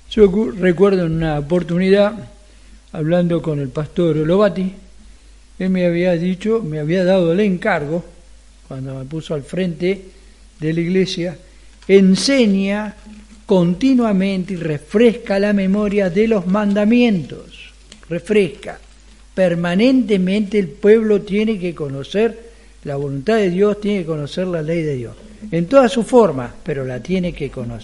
Yo recuerdo en una oportunidad, hablando con el pastor Olovati, él me había dado el encargo, cuando me puso al frente de la iglesia, enseña continuamente y refresca la memoria de los mandamientos, refresca. Permanentemente el pueblo tiene que conocer la voluntad de Dios, tiene que conocer la ley de Dios, en todas sus formas, pero la tiene que conocer.